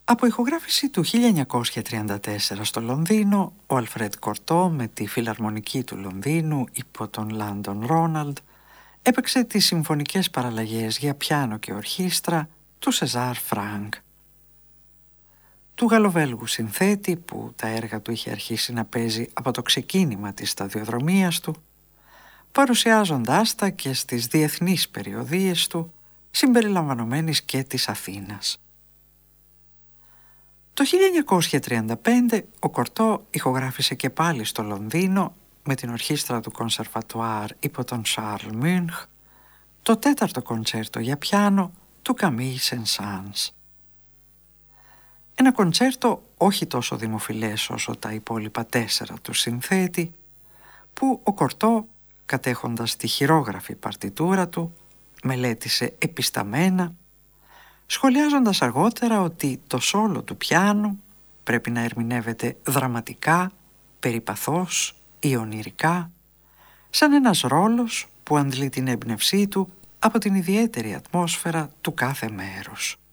Από ηχογράφηση του 1934 στο Λονδίνο, ο Αλφρέντ Κορτό με τη Φιλαρμονική του Λονδίνου υπό τον Λάντον Ρόναλντ έπαιξε τις συμφωνικές παραλλαγές για πιάνο και ορχήστρα του Σεζάρ Φρανκ. Του Γαλλοβέλγου συνθέτη που τα έργα του είχε αρχίσει να παίζει από το ξεκίνημα της σταδιοδρομίας του, παρουσιάζοντάς τα και στις διεθνείς περιοδίες του, συμπεριλαμβανομένης και της Αθήνας. Το 1935 ο Κορτό ηχογράφησε και πάλι στο Λονδίνο με την ορχήστρα του Κονσερβατουάρ υπό τον Σαρλ Μούνχ το τέταρτο κοντσέρτο για πιάνο του Καμίλ Σεν-Σανς. Ένα κοντσέρτο όχι τόσο δημοφιλές όσο τα υπόλοιπα 4 του συνθέτη, που ο Κορτό, κατέχοντας τη χειρόγραφη παρτιτούρα του, μελέτησε επισταμένα, σχολιάζοντας αργότερα ότι το σόλο του πιάνου πρέπει να ερμηνεύεται δραματικά, περιπαθώς ή ονειρικά, σαν ένας ρόλος που αντλεί την έμπνευσή του από την ιδιαίτερη ατμόσφαιρα του κάθε μέρους.